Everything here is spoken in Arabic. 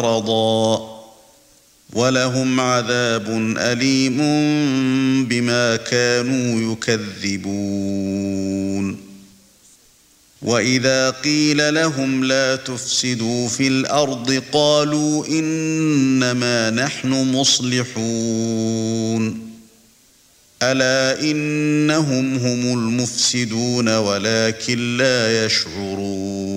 مرضا ولهم عذاب أليم بما كانوا يكذبون وإذا قيل لهم لا تفسدوا في الأرض قالوا إنما نحن مصلحون ألا إنهم هم المفسدون ولكن لا يشعرون